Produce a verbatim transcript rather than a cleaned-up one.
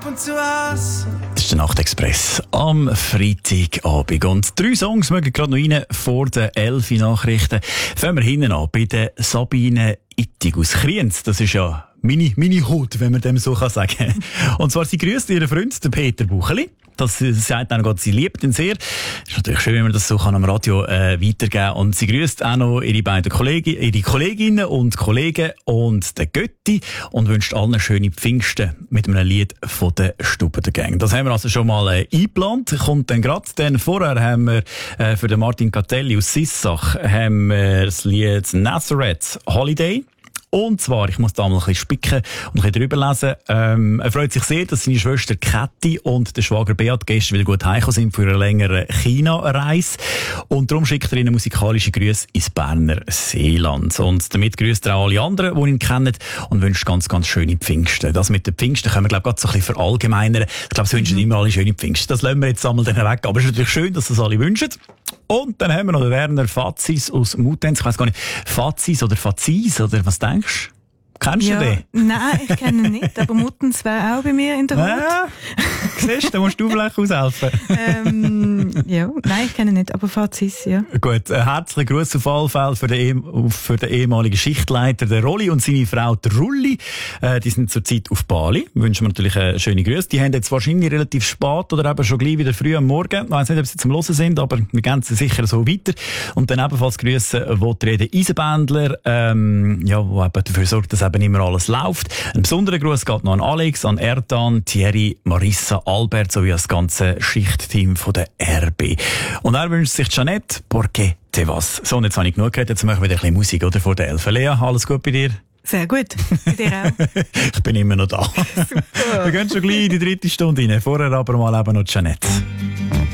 ab und zu aus. Das ist der Nachtexpress am Freitagabend. Und drei Songs mögen gerade noch rein vor den elf Nachrichten. Fangen wir hinten an bei der Sabine Ittig aus Kriens. Das ist ja meine, meine Haut, wenn man dem so sagen kann. Und zwar, sie grüßt ihren Freund, den Peter Bucheli. Das sagt auch, sie liebt ihn sehr. Ist natürlich schön, wenn man das so kann am Radio äh, weitergeben kann. Und sie grüßt auch noch ihre beiden Kollegen, ihre Kolleginnen und Kollegen und den Götti und wünscht allen schöne Pfingsten mit einem Lied von der Stube der Gang. Das haben wir also schon mal äh, eingeplant. Kommt dann gerade. Denn vorher haben wir äh, für den Martin Catelli aus Sissach haben wir das Lied Nazareth Holiday. Und zwar, ich muss da mal ein bisschen spicken und ein bisschen drüber lesen. Ähm, er freut sich sehr, dass seine Schwester Käthi und der Schwager Beat gestern wieder gut heimgekommen sind für eine längere China-Reise. Und darum schickt er ihnen musikalische Grüße ins Berner Seeland. Und damit grüßt er auch alle anderen, die ihn kennen und wünscht ganz, ganz schöne Pfingsten. Das mit den Pfingsten können wir, glaube ich, gerade so ein bisschen verallgemeinern. Ich glaube, sie wünschen immer alle schöne Pfingsten. Das lassen wir jetzt einmal dann weg. Aber es ist natürlich schön, dass das alle wünschen. Und dann haben wir noch den Werner Fazis aus Mutenz. Ich weiss gar nicht, Fazis oder Fazis oder was denkst du? Kennst ja, du den? Nein, ich kenne ihn nicht, aber Muttens wäre auch bei mir in der Hut. Ja, siehst du, da musst du vielleicht aushelfen. ähm, ja, nein, ich kenne ihn nicht, aber Fazis, ja. Gut, ein herzlichen Gruß auf alle Fälle für den, eh- für den ehemaligen Schichtleiter, der Rolli und seine Frau, der Rulli. Äh, die sind zurzeit auf Bali. Wünschen wir natürlich eine schöne Grüße. Die haben jetzt wahrscheinlich relativ spät oder eben schon gleich wieder früh am Morgen. Ich weiss nicht, ob sie zum Hören sind, aber wir gehen sie sicher so weiter. Und dann ebenfalls Grüße, wo die Rede Eisenbändler, ähm, ja, wo eben dafür sorgt, dass eben immer alles läuft. Ein besonderer Gruß geht noch an Alex, an Erdan, Thierry, Marissa, Albert sowie das ganze Schichtteam von der R B. Und er wünscht sich Jeanette, porque te vas. So, und jetzt habe ich genug gehört, jetzt machen wir wieder ein bisschen Musik, oder? Vor der Elf. Lea, alles gut bei dir? Sehr gut. Bei dir auch. Ich bin immer noch da. Super. Wir gehen schon gleich in die dritte Stunde rein. Vorher aber mal eben noch Jeanette.